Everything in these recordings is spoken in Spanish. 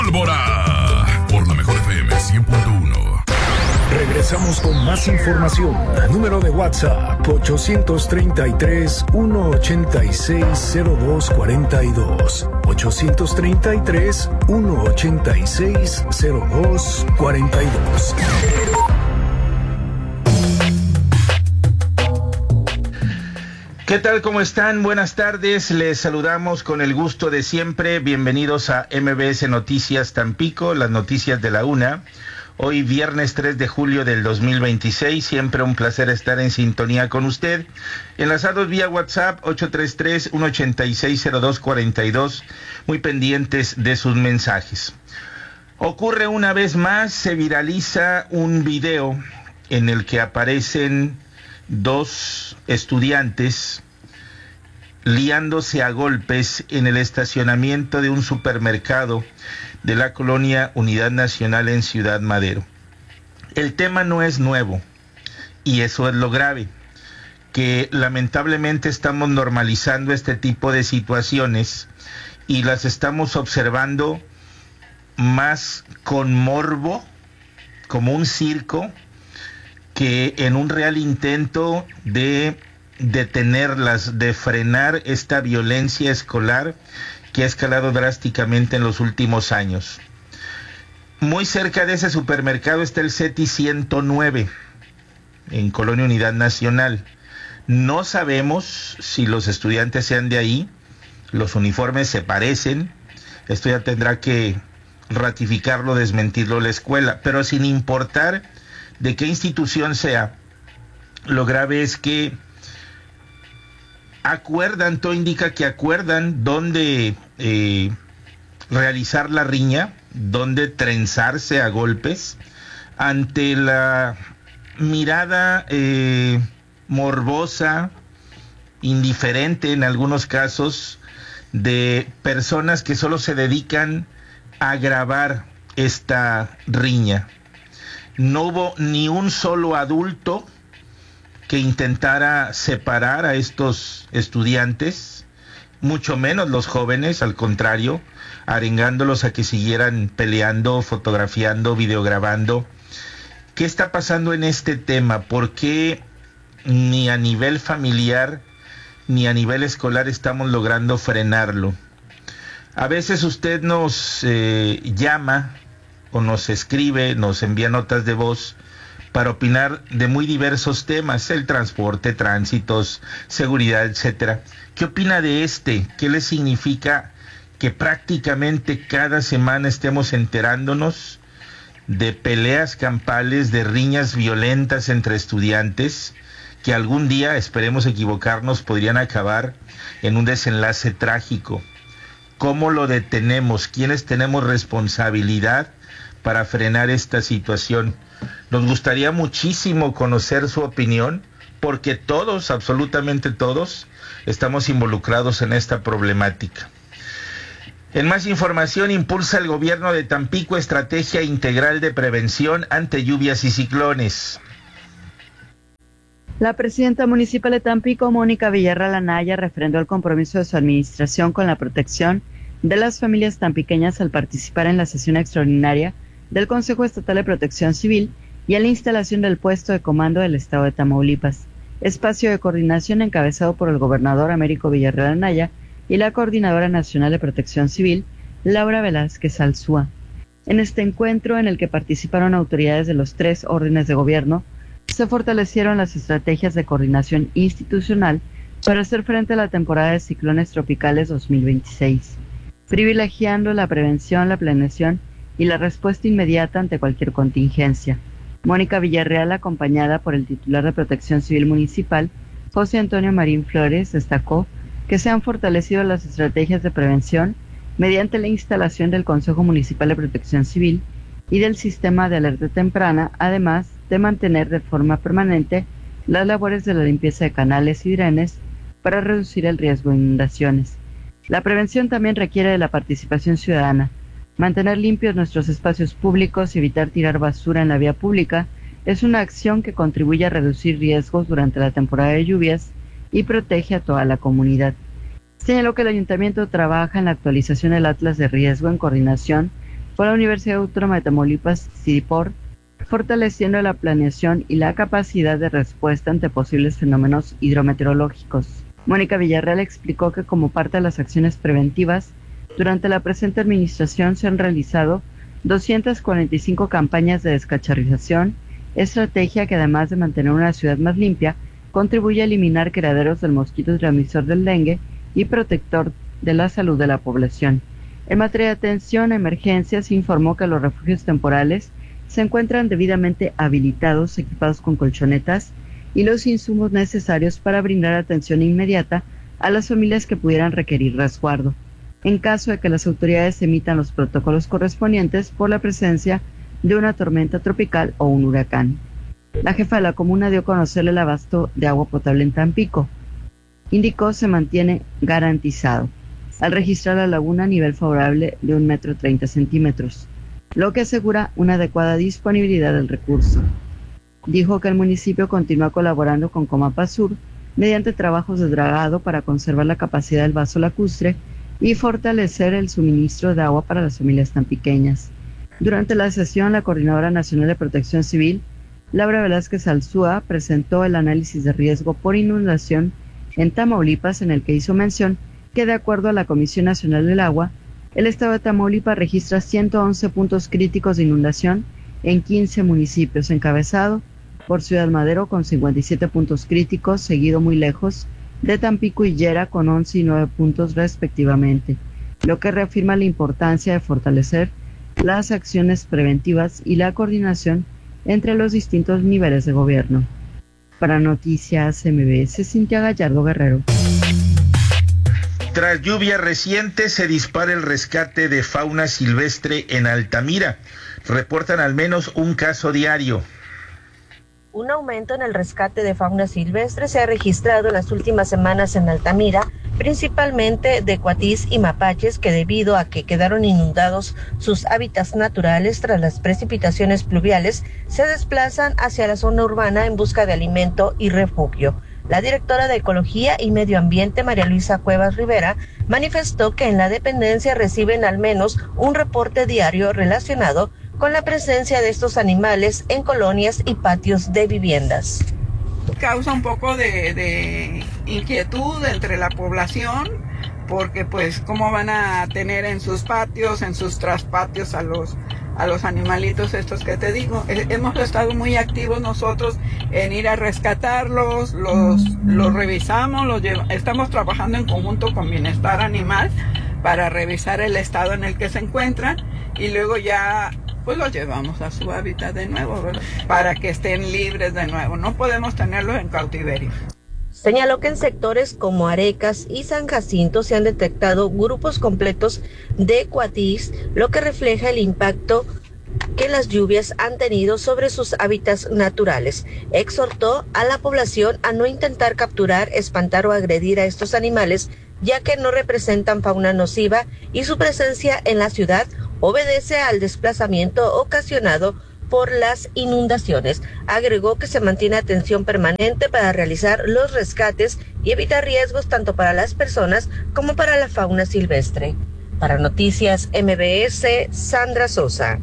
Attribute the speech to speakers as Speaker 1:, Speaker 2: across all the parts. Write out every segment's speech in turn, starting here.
Speaker 1: Pólvora por la mejor FM 100.1.
Speaker 2: Regresamos con más información. Número de WhatsApp 833-186-0242. 833-186-0242.
Speaker 3: ¿Qué tal? ¿Cómo están? Buenas tardes. Les saludamos con el gusto de siempre. Bienvenidos a MBS Noticias Tampico, las noticias de la una. Hoy viernes 3 de julio del 2026. Siempre un placer estar en sintonía con usted. Enlazados vía WhatsApp 833-186-0242. Muy pendientes de sus mensajes. Ocurre una vez más, se viraliza un video en el que aparecen dos estudiantes liándose a golpes en el estacionamiento de un supermercado de la colonia Unidad Nacional en Ciudad Madero. El tema no es nuevo y eso es lo grave, que lamentablemente estamos normalizando este tipo de situaciones y las estamos observando más con morbo, como un circo, que en un real intento de detenerlas, de frenar esta violencia escolar que ha escalado drásticamente en los últimos años. Muy cerca de ese supermercado está el CETI 109, en Colonia Unidad Nacional. No sabemos si los estudiantes sean de ahí, los uniformes se parecen, esto ya tendrá que ratificarlo, desmentirlo la escuela, pero sin importar de qué institución sea, lo grave es que acuerdan, todo indica que acuerdan dónde realizar la riña, dónde trenzarse a golpes, ante la mirada morbosa, indiferente en algunos casos, de personas que solo se dedican a agravar esta riña. No hubo ni un solo adulto que intentara separar a estos estudiantes, mucho menos los jóvenes, al contrario, arengándolos a que siguieran peleando, fotografiando, videograbando. ¿Qué está pasando en este tema? ¿Por qué ni a nivel familiar ni a nivel escolar estamos logrando frenarlo? A veces usted nos llama o nos escribe, nos envía notas de voz para opinar de muy diversos temas, el transporte, tránsitos, seguridad, etcétera. ¿Qué opina de este? ¿Qué le significa que prácticamente cada semana estemos enterándonos de peleas campales, de riñas violentas entre estudiantes, que algún día, esperemos equivocarnos, podrían acabar en un desenlace trágico? ¿Cómo lo detenemos? ¿Quiénes tenemos responsabilidad para frenar esta situación? Nos gustaría muchísimo conocer su opinión, porque todos, absolutamente todos, estamos involucrados en esta problemática. En más información, impulsa el gobierno de Tampico estrategia integral de prevención ante lluvias y ciclones.
Speaker 4: La presidenta municipal de Tampico, Mónica Villarreal Anaya, refrendó el compromiso de su administración con la protección de las familias tampiqueñas al participar en la sesión extraordinaria del Consejo Estatal de Protección Civil y en la instalación del puesto de comando del estado de Tamaulipas, espacio de coordinación encabezado por el gobernador Américo Villarreal Anaya y la Coordinadora Nacional de Protección Civil, Laura Velázquez Alzúa. En este encuentro, en el que participaron autoridades de los 3 órdenes de gobierno, se fortalecieron las estrategias de coordinación institucional para hacer frente a la temporada de ciclones tropicales 2026, privilegiando la prevención, la planeación y la respuesta inmediata ante cualquier contingencia. Mónica Villarreal, acompañada por el titular de Protección Civil Municipal, José Antonio Marín Flores, destacó que se han fortalecido las estrategias de prevención mediante la instalación del Consejo Municipal de Protección Civil y del sistema de alerta temprana, además de mantener de forma permanente las labores de la limpieza de canales y drenes para reducir el riesgo de inundaciones. La prevención también requiere de la participación ciudadana. Mantener limpios nuestros espacios públicos y evitar tirar basura en la vía pública es una acción que contribuye a reducir riesgos durante la temporada de lluvias y protege a toda la comunidad. Señaló que el ayuntamiento trabaja en la actualización del Atlas de Riesgo en coordinación por la Universidad Autónoma de Tamaulipas, CIDIPOR, fortaleciendo la planeación y la capacidad de respuesta ante posibles fenómenos hidrometeorológicos. Mónica Villarreal explicó que como parte de las acciones preventivas, durante la presente administración se han realizado 245 campañas de descacharrización, estrategia que además de mantener una ciudad más limpia, contribuye a eliminar criaderos del mosquito transmisor del dengue y protector de la salud de la población. En materia de atención a emergencias, se informó que los refugios temporales se encuentran debidamente habilitados, equipados con colchonetas y los insumos necesarios para brindar atención inmediata a las familias que pudieran requerir resguardo, en caso de que las autoridades emitan los protocolos correspondientes por la presencia de una tormenta tropical o un huracán. La jefa de la comuna dio a conocer el abasto de agua potable en Tampico. Indicó se mantiene garantizado, al registrar la laguna a nivel favorable de 1,30 m, lo que asegura una adecuada disponibilidad del recurso. Dijo que el municipio continúa colaborando con Comapa Sur mediante trabajos de dragado para conservar la capacidad del vaso lacustre y fortalecer el suministro de agua para las familias tampiqueñas. Durante la sesión, la Coordinadora Nacional de Protección Civil, Laura Velázquez Alzúa, presentó el análisis de riesgo por inundación en Tamaulipas, en el que hizo mención que, de acuerdo a la Comisión Nacional del Agua, el estado de Tamaulipas registra 111 puntos críticos de inundación en 15 municipios, encabezado por Ciudad Madero con 57 puntos críticos, seguido muy lejos de Tampico y Yera con 11 y 9 puntos respectivamente, lo que reafirma la importancia de fortalecer las acciones preventivas y la coordinación entre los distintos niveles de gobierno. Para Noticias MBS, Cintia Gallardo Guerrero.
Speaker 3: Tras lluvia reciente, se dispara el rescate de fauna silvestre en Altamira. Reportan al menos un caso diario.
Speaker 5: Un aumento en el rescate de fauna silvestre se ha registrado en las últimas semanas en Altamira, principalmente de cuatís y mapaches, que debido a que quedaron inundados sus hábitats naturales tras las precipitaciones pluviales, se desplazan hacia la zona urbana en busca de alimento y refugio. La directora de Ecología y Medio Ambiente, María Luisa Cuevas Rivera, manifestó que en la dependencia reciben al menos un reporte diario relacionado con la presencia de estos animales en colonias y patios de viviendas.
Speaker 6: Causa un poco de inquietud entre la población, porque pues cómo van a tener en sus patios, en sus traspatios a los animalitos estos que te digo. Hemos estado muy activos nosotros en ir a rescatarlos, los revisamos, estamos trabajando en conjunto con Bienestar Animal para revisar el estado en el que se encuentran y luego ya pues los llevamos a su hábitat de nuevo, ¿verdad? Para que estén libres de nuevo. No podemos tenerlos en cautiverio.
Speaker 5: Señaló que en sectores como Arecas y San Jacinto se han detectado grupos completos de cuatís, lo que refleja el impacto que las lluvias han tenido sobre sus hábitats naturales. Exhortó a la población a no intentar capturar, espantar o agredir a estos animales, ya que no representan fauna nociva y su presencia en la ciudad obedece al desplazamiento ocasionado por las inundaciones. Agregó que se mantiene atención permanente para realizar los rescates y evitar riesgos tanto para las personas como para la fauna silvestre. Para Noticias MBS, Sandra Sosa.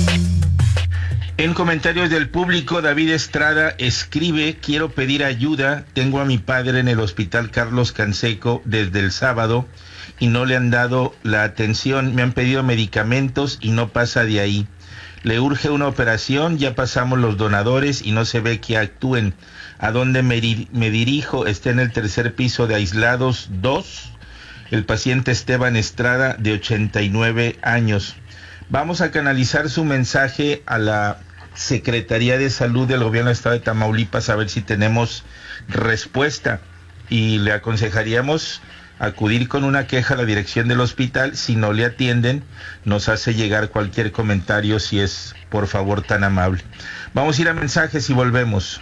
Speaker 3: En comentarios del público, David Estrada escribe: quiero pedir ayuda, tengo a mi padre en el hospital Carlos Canseco desde el sábado y no le han dado la atención, me han pedido medicamentos y no pasa de ahí. Le urge una operación, ya pasamos los donadores y no se ve que actúen. ¿A dónde me dirijo? Está en el tercer piso de Aislados 2, el paciente Esteban Estrada, de 89 años. Vamos a canalizar su mensaje a la Secretaría de Salud del Gobierno del Estado de Tamaulipas a ver si tenemos respuesta, y le aconsejaríamos acudir con una queja a la dirección del hospital. Si no le atienden, nos hace llegar cualquier comentario, si es por favor tan amable. Vamos a ir a mensajes y volvemos.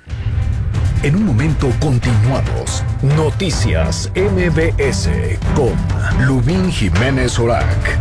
Speaker 2: En un momento continuamos. Noticias MBS con Lubín Jiménez Orac.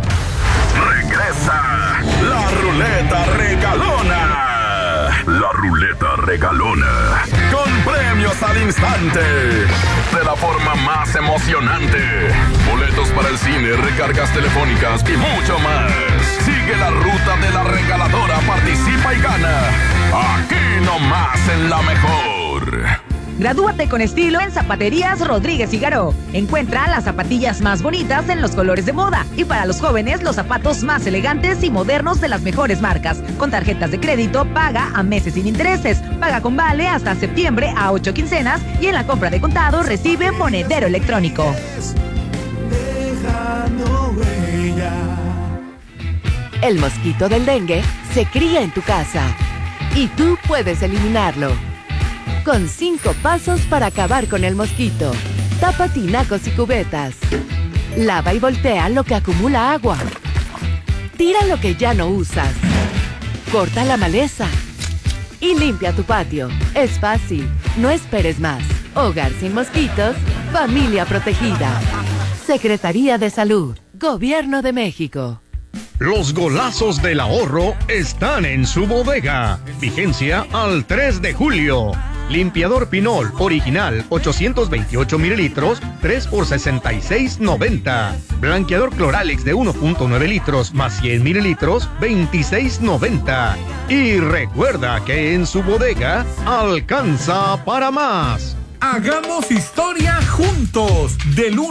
Speaker 1: Regresa la ruleta regalona. La ruleta regalona. Con premios risas al instante, de la forma más emocionante. Boletos para el cine, recargas telefónicas y mucho más. Sigue la ruta de la regaladora, participa y gana. Aquí nomás en La Mejor.
Speaker 7: Gradúate con estilo en Zapaterías Rodríguez y Garó. Encuentra las zapatillas más bonitas en los colores de moda. Y para los jóvenes, los zapatos más elegantes y modernos de las mejores marcas. Con tarjetas de crédito, paga a meses sin intereses. Paga con vale hasta septiembre a 8 quincenas. Y en la compra de contado, recibe monedero electrónico.
Speaker 8: El mosquito del dengue se cría en tu casa. Y tú puedes eliminarlo. Con 5 pasos para acabar con el mosquito. Tapa tinacos y cubetas. Lava y voltea lo que acumula agua. Tira lo que ya no usas. Corta la maleza. Y limpia tu patio. Es fácil. No esperes más. Hogar sin mosquitos. Familia protegida. Secretaría de Salud. Gobierno de México.
Speaker 9: Los golazos del ahorro están en su bodega. Vigencia al 3 de julio. Limpiador Pinol original 828 mililitros, 3 por $66.90. Blanqueador Cloralex de 1.9 litros más 100 mililitros, $26.90. Y recuerda que en su bodega alcanza para más.
Speaker 2: Hagamos historia juntos. De lunes